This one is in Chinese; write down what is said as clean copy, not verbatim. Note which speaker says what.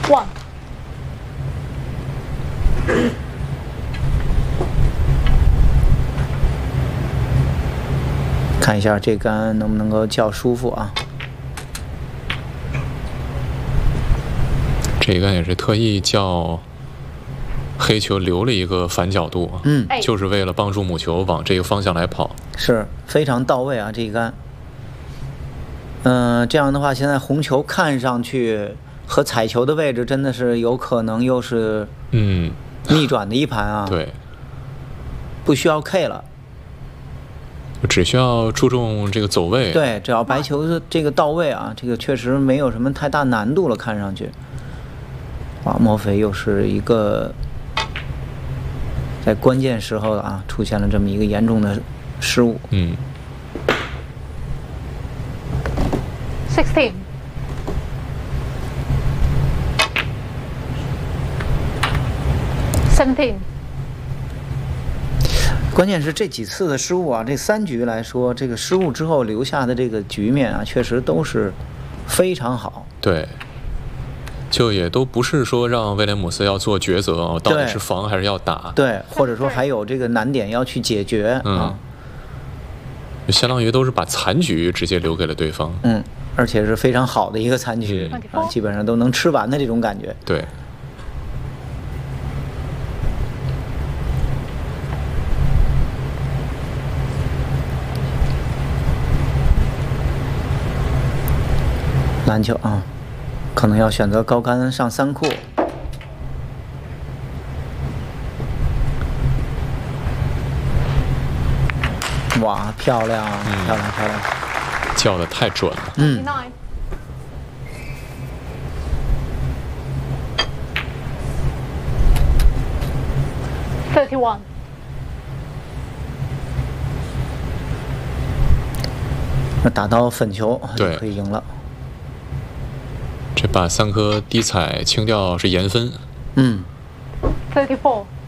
Speaker 1: 1。
Speaker 2: 看一下这杆能不能够较舒服啊？
Speaker 3: 这杆也是特意叫黑球留了一个反角度，就是为了帮助母球往这个方向来跑，
Speaker 2: 是非常到位啊！这一杆，这样的话，现在红球看上去和彩球的位置真的是有可能又是逆转的一盘啊！
Speaker 3: 对，
Speaker 2: 不需要 K 了。
Speaker 3: 只需要注重这个走位，
Speaker 2: 对，只要白球的这个到位啊，这个确实没有什么太大难度了，看上去。哇，莫非又是一个在关键时候啊出现了这么一个严重的失误
Speaker 1: 16。17。
Speaker 2: 关键是这几次的失误啊，这3局来说，这个失误之后留下的这个局面啊，确实都是非常好。
Speaker 3: 对，就也都不是说让威廉姆斯要做抉择啊，到底是防还是要打？
Speaker 2: 对，或者说还有这个难点要去解决啊。
Speaker 3: 相当于都是把残局直接留给了对方。
Speaker 2: 而且是非常好的一个残局啊，基本上都能吃完的这种感觉。
Speaker 3: 对。
Speaker 2: 篮球啊，可能要选择高杆上3库。哇，漂亮，漂亮，漂亮！
Speaker 3: 叫的太准了。
Speaker 1: 31。
Speaker 2: 那打到粉球就
Speaker 3: 对，
Speaker 2: 可以赢了。
Speaker 3: 这把3颗低彩清掉是严分。
Speaker 1: 34。